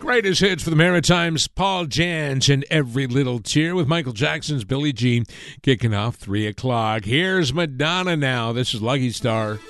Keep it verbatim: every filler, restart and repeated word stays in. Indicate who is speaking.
Speaker 1: Greatest hits for the Maritimes, Paul Jans and Every Little Tear with Michael Jackson's Billie Jean kicking off three o'clock. Here's Madonna now. This is Lucky Star.